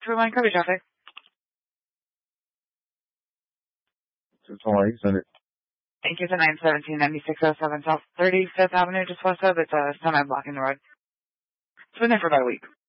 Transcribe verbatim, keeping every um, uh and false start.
True line Kirby traffic. two twenty, send it. Thank you to nine seventeen ninety-six oh seven South thirty-fifth Avenue, just west of. It's a semi blocking the road. It's been there for about a week.